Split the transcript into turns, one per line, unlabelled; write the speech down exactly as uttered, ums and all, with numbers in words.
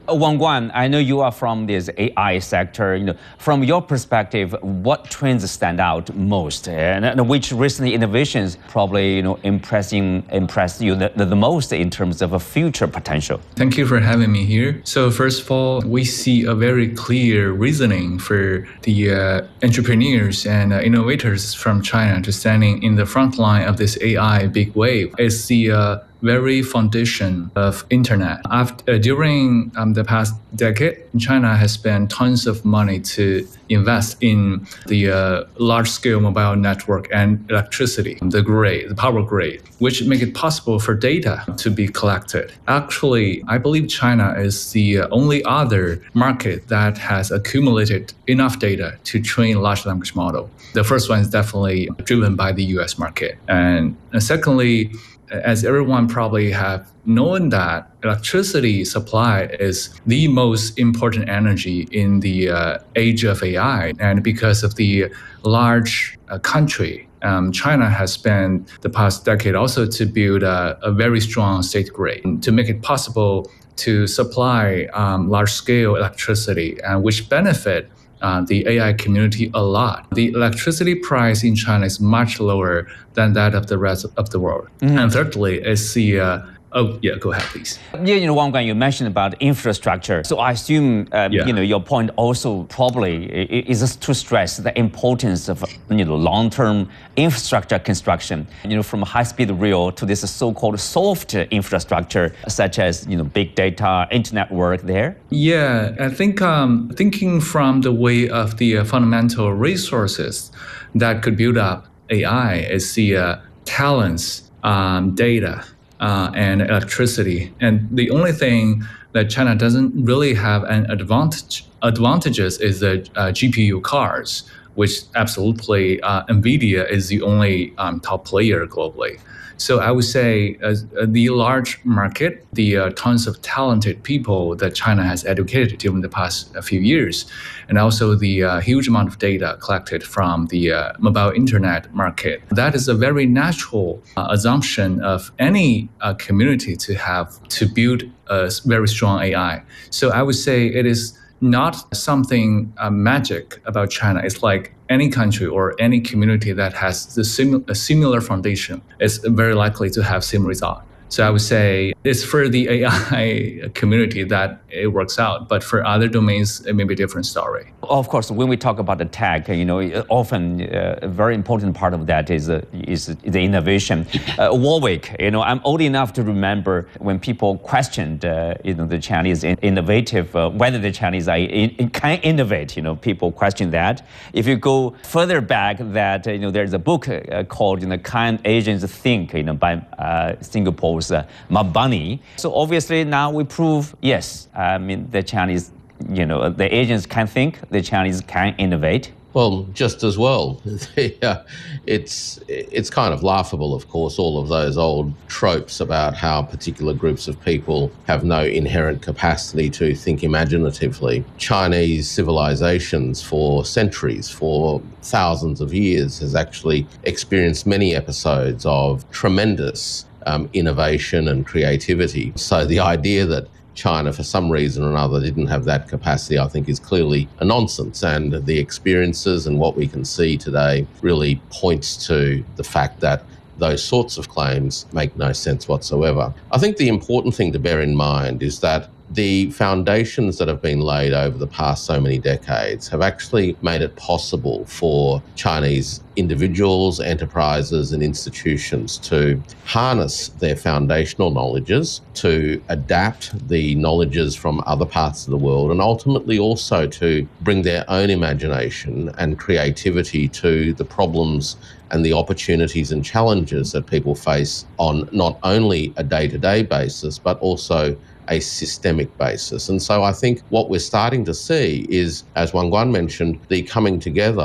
Uh, Wang Guan, I know you are from this A I sector. You know, from your perspective, what trends stand out most, and, and which recent innovations probably you know impressing impress you the, the, the most in terms of a future potential?
Thank you for having me here. So first of all, we see a very clear reasoning for the uh, entrepreneurs and uh, innovators from China to standing in the front line of this A I big wave. It's the uh, very foundation of internet. After, uh, during um, the past decade, China has spent tons of money to invest in the uh, large-scale mobile network and electricity, the grid, the power grid, which make it possible for data to be collected. Actually, I believe China is the only other market that has accumulated enough data to train large language model. The first one is definitely driven by the U S market. And, and secondly, as everyone probably have known that electricity supply is the most important energy in the uh, age of A I. And because of the large uh, country, um, China has spent the past decade also to build a, a very strong state grid to make it possible to supply um, large-scale electricity, uh, which benefit Uh, the A I community a lot. The electricity price in China is much lower than that of the rest of the world. Mm-hmm. And thirdly, is the uh, Oh, yeah, go ahead, please.
Yeah, you know, Wang Guan, you mentioned about infrastructure. So I assume, um,
yeah.
you know, your point also probably is to stress the importance of, you know, long-term infrastructure construction, you know, from high-speed rail to this so-called soft infrastructure, such as, you know, big data, internet work there.
Yeah, I think um, thinking from the way of the uh, fundamental resources that could build up A I is the uh, talents, um, data, Uh, and electricity. And the only thing that China doesn't really have an advantage advantages is the uh, G P U cars, which absolutely uh, NVIDIA is the only um, top player globally. So I would say uh, the large market, the uh, tons of talented people that China has educated during the past few years, and also the uh, huge amount of data collected from the uh, mobile internet market. That is a very natural uh, assumption of any uh, community to have to build a very strong A I. So I would say it is not something uh, magic about China. It's like any country or any community that has the sim- a similar foundation is very likely to have same result. So I would say it's for the A I community that it works out, but for other domains, it may be a different story.
Of course, when we talk about the tech, you know, often uh, a very important part of that is uh, is the innovation. Uh, Warwick, you know, I'm old enough to remember when people questioned, uh, you know, the Chinese in- innovative, uh, whether the Chinese are in- can innovate. You know, people question that. If you go further back, that uh, you know, there's a book uh, called, you know, Can Asians Think, you know, by uh, Singapore's uh, Mabani. So obviously now we prove yes. I mean, the Chinese, you know, the Asians can think, the Chinese can innovate.
Well, just as well. it's it's kind of laughable, of course, all of those old tropes about how particular groups of people have no inherent capacity to think imaginatively. Chinese civilizations for centuries, for thousands of years, has actually experienced many episodes of tremendous um, innovation and creativity. So the idea that China, for some reason or another, didn't have that capacity, I think is clearly a nonsense. And the experiences and what we can see today really points to the fact that those sorts of claims make no sense whatsoever. I think the important thing to bear in mind is that the foundations that have been laid over the past so many decades have actually made it possible for Chinese individuals, enterprises and institutions to harness their foundational knowledges, to adapt the knowledges from other parts of the world, and ultimately also to bring their own imagination and creativity to the problems and the opportunities and challenges that people face on not only a day-to-day basis, but also a systemic basis. And so I think what we're starting to see is, as Wang Guan mentioned, the coming together